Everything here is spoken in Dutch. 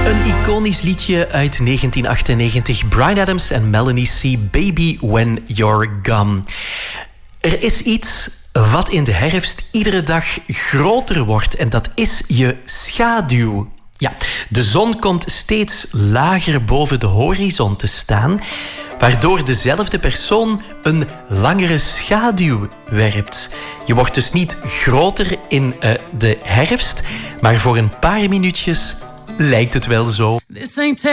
Een iconisch liedje uit 1998. Bryan Adams en Melanie C. Baby When You're Gone. Er is iets wat in de herfst iedere dag groter wordt. En dat is je schaduw. Ja, de zon komt steeds lager boven de horizon te staan, waardoor dezelfde persoon een langere schaduw werpt. Je wordt dus niet groter in de herfst, maar voor een paar minuutjes lijkt het wel zo.